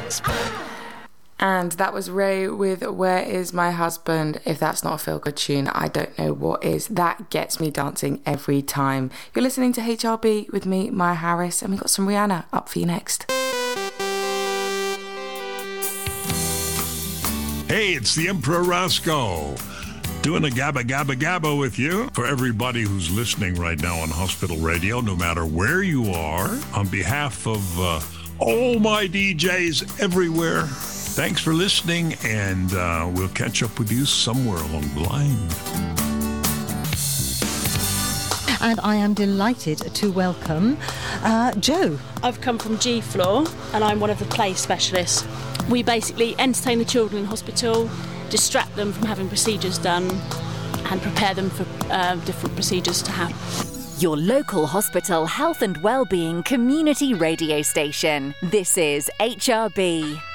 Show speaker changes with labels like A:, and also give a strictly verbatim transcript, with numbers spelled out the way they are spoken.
A: expert.
B: And that was Ray with Where Is My Husband? If that's not a feel-good tune, I don't know what is. That gets me dancing every time. You're listening to H R B with me, Maya Harris, and we've got some Rihanna up for you next.
C: Hey, it's the Emperor Roscoe, doing a Gabba Gabba Gabba with you. For everybody who's listening right now on Hospital Radio, no matter where you are, on behalf of uh, all my D Js everywhere, thanks for listening, and uh, we'll catch up with you somewhere along the line.
D: And I am delighted to welcome uh, Jo.
E: I've come from G Floor, and I'm one of the play specialists. We basically entertain the children in hospital, distract them from having procedures done, and prepare them for uh, different procedures to happen.
F: Your local hospital health and wellbeing community radio station. This is H R B.